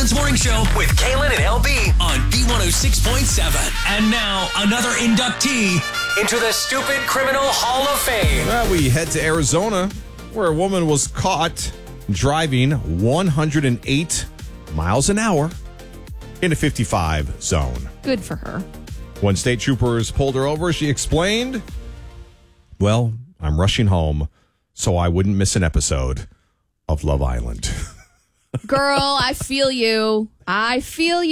Island's Morning Show with Kaylin and LB on B106.7. And now, another inductee into the Stupid Criminal Hall of Fame. Well, we head to Arizona, where a woman was caught driving 108 miles an hour in a 55 zone. Good for her. When state troopers pulled her over, she explained, "Well, I'm rushing home so I wouldn't miss an episode of Love Island." Girl, I feel you. I've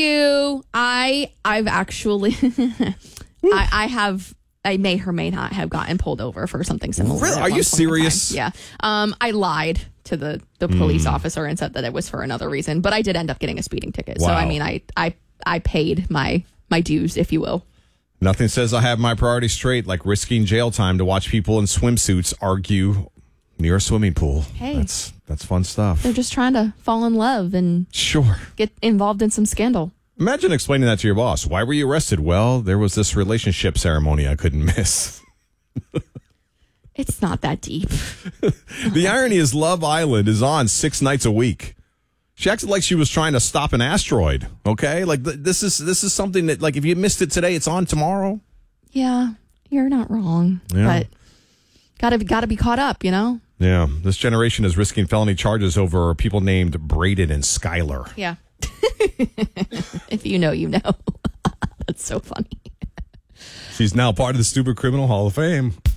actually, I may or may not have gotten pulled over for something similar. Really? Are you serious? Yeah. I lied to the police officer and said that it was for another reason, but I did end up getting a speeding ticket. Wow. So, I mean, I paid my dues, if you will. Nothing says I have my priorities straight like risking jail time to watch people in swimsuits argue near a swimming pool. Hey. That's fun stuff. They're just trying to fall in love and Sure. get involved in some scandal. Imagine explaining that to your boss. Why were you arrested? Well, there was this relationship ceremony I couldn't miss. It's not that deep. The irony is Love Island is on 6 nights a week. She acted like she was trying to stop an asteroid, okay? Like, this is something that, like, if you missed it today, it's on tomorrow. Yeah, you're not wrong. Yeah. But gotta be caught up, you know? Yeah, this generation is risking felony charges over people named Braden and Skylar. Yeah. If you know, you know. That's so funny. She's now part of the Stupid Criminal Hall of Fame.